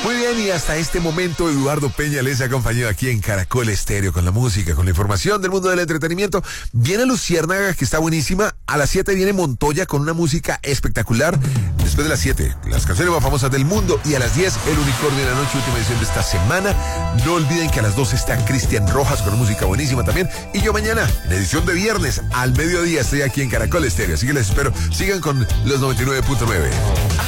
Muy bien, y hasta este momento Eduardo Peña les ha acompañado aquí en Caracol Estéreo con la música, con la información del mundo del entretenimiento. Viene Luciérnaga, que está buenísima. A las 7 viene Montoya con una música espectacular. Después de las 7, las canciones más famosas del mundo. Y a las 10, El Unicornio de la Noche, última edición de esta semana. No olviden que a las 12 está Cristian Rojas con música buenísima también. Y yo mañana, en edición de viernes, al mediodía, estoy aquí en Caracol Estéreo. Así que les espero. Sigan con los 99.9.